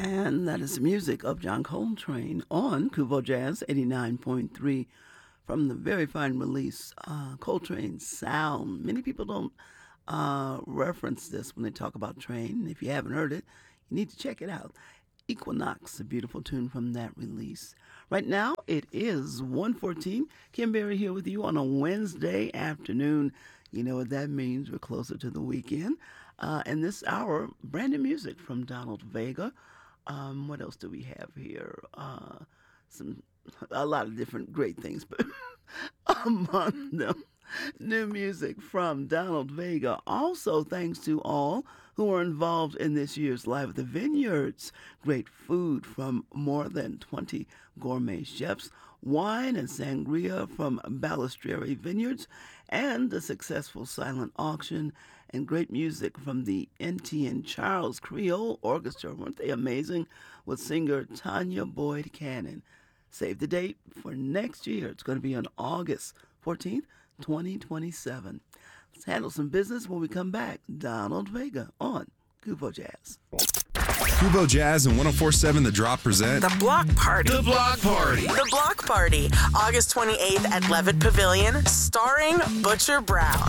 And that is the music of John Coltrane on Kuvo Jazz 89.3 from the very fine release, Coltrane Sound. Many people don't reference this when they talk about Train. If you haven't heard it, you need to check it out. Equinox, a beautiful tune from that release. Right now, it is 1:14. Kim Berry here with you on a Wednesday afternoon. You know what that means. We're closer to the weekend. And this hour, brand new music from Donald Vega. What else do we have here? A lot of different great things, but among them, new music from Donald Vega. Also, thanks to all who are involved in this year's Live at the Vineyards. Great food from more than 20 gourmet chefs, wine and sangria from Balistreri Vineyards, and the successful silent auction, and great music from the N.T. Charles Creole Orchestra. Weren't they amazing? With singer Tanya Boyd Cannon. Save the date for next year. It's going to be on August 14th, 2027. Let's handle some business when we come back. Donald Vega on Kuvo Jazz. Kuvo Jazz and 104.7 The Drop present The Block Party. The Block Party. The Block Party, August 28th at Levitt Pavilion, starring Butcher Brown.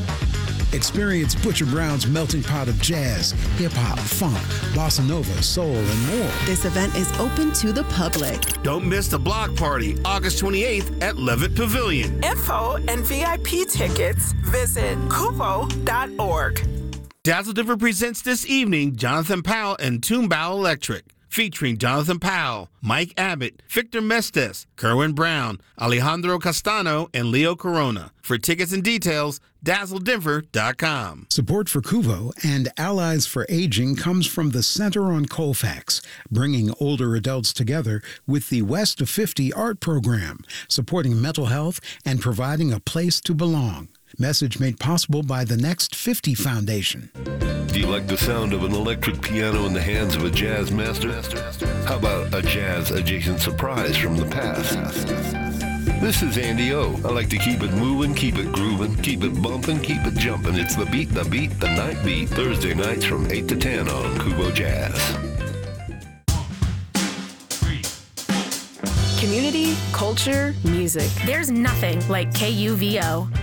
Experience Butcher Brown's melting pot of jazz, hip-hop, funk, bossa nova, soul, and more. This event is open to the public. Don't miss the Block Party, August 28th at Levitt Pavilion. Info and VIP tickets, visit kuvo.org. Dazzle Denver presents this evening Jonathan Powell and Toombao Electric, featuring Jonathan Powell, Mike Abbott, Victor Mestes, Kerwin Brown, Alejandro Castano, and Leo Corona. For tickets and details, dazzledenver.com. Support for Kuvo and Allies for Aging comes from the Center on Colfax, bringing older adults together with the West of 50 art program, supporting mental health and providing a place to belong. Message made possible by the Next 50 Foundation. Do you like the sound of an electric piano in the hands of a jazz master? How about a jazz-adjacent surprise from the past? This is Andy O. I like to keep it moving, keep it grooving, keep it bumping, keep it jumping. It's the beat, the night beat. Thursday nights from 8 to 10 on Kuvo Jazz. Community, culture, music. There's nothing like KUVO.